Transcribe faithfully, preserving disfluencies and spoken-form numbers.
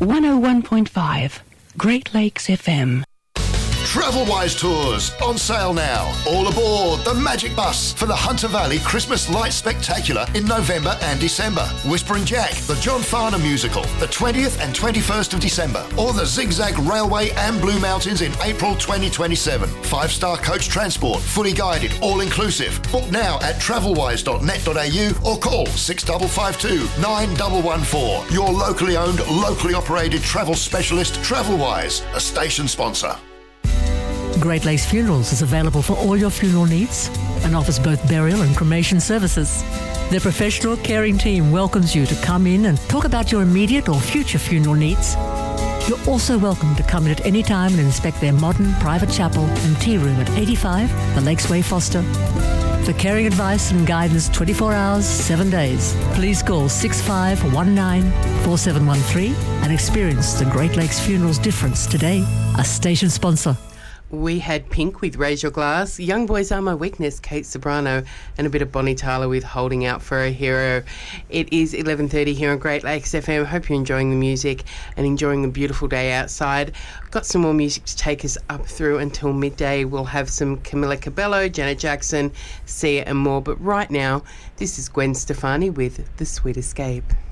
one oh one point five, Great Lakes F M. Travelwise Tours, on sale now. All aboard the Magic Bus for the Hunter Valley Christmas Lights Spectacular in November and December. Whispering Jack, the John Farnham musical, the twentieth and twenty-first of December. Or the Zigzag Railway and Blue Mountains in April twenty twenty-seven. Five-star coach transport, fully guided, all-inclusive. Book now at travelwise dot net dot a u or call six five five two, nine one one four. Your locally owned, locally operated travel specialist, Travelwise, a station sponsor. Great Lakes Funerals is available for all your funeral needs and offers both burial and cremation services. Their professional, caring team welcomes you to come in and talk about your immediate or future funeral needs. You're also welcome to come in at any time and inspect their modern private chapel and tea room at eighty-five The Lakes Way, Foster. For caring advice and guidance twenty-four hours, seven days, please call six five one nine, four seven one three and experience the Great Lakes Funerals difference today. A station sponsor. We had Pink with Raise Your Glass, Young Boys Are My Weakness, Kate Sobrano, and a bit of Bonnie Tyler with Holding Out for a Hero. It is eleven thirty here on Great Lakes F M. Hope you're enjoying the music and enjoying the beautiful day outside. Got some more music to take us up through until midday. We'll have some Camila Cabello, Janet Jackson, Sia and more. But right now, this is Gwen Stefani with The Sweet Escape.